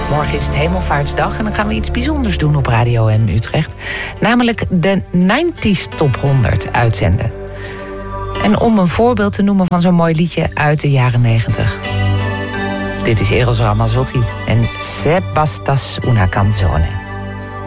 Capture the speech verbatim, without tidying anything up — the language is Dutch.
Morgen is het Hemelvaartsdag en dan gaan we iets bijzonders doen op Radio M Utrecht. Namelijk de nineties Top honderd uitzenden. En om een voorbeeld te noemen van zo'n mooi liedje uit de jaren negentig. Dit is Eros Ramazzotti en Se bastas una canzone.